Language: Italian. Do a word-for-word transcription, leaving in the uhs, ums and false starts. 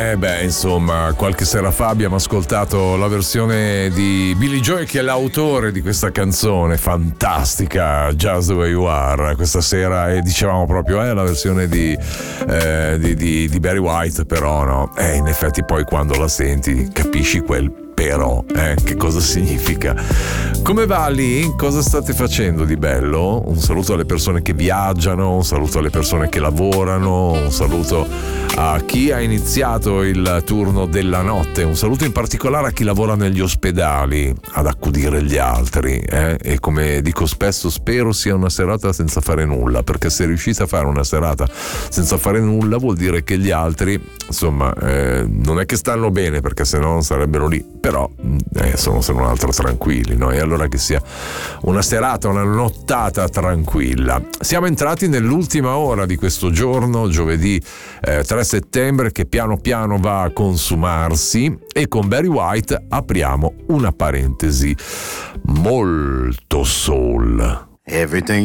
Eh beh, insomma, qualche sera fa abbiamo ascoltato la versione di Billy Joel, che è l'autore di questa canzone fantastica, Just the Way You Are. Questa sera, e dicevamo proprio, è eh, la versione di, eh, di, di, di Barry White, però no, eh, in effetti poi quando la senti capisci quel però, eh, che cosa significa. Come va lì? Cosa state facendo di bello? Un saluto alle persone che viaggiano, un saluto alle persone che lavorano, un saluto a chi ha iniziato il turno della notte, un saluto in particolare a chi lavora negli ospedali ad accudire gli altri, eh? E come dico spesso, spero sia una serata senza fare nulla, perché se riuscite a fare una serata senza fare nulla vuol dire che gli altri, insomma, eh, non è che stanno bene, perché se no non sarebbero lì, però eh, sono se non altro tranquilli, no? E allora che sia una serata, una nottata tranquilla. Siamo entrati nell'ultima ora di questo giorno, giovedì eh, tre settembre, che piano piano va a consumarsi, e con Barry White apriamo una parentesi molto soul. Everything